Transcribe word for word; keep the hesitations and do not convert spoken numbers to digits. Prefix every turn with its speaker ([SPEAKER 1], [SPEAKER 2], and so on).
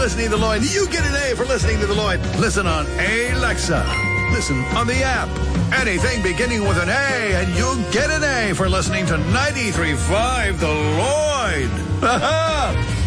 [SPEAKER 1] listening to The Lloyd. You get an A for listening to The Lloyd. Listen on Alexa. Listen on the app. Anything beginning with an A, and you get an A for listening to ninety-three point five The Lloyd. Ha-ha!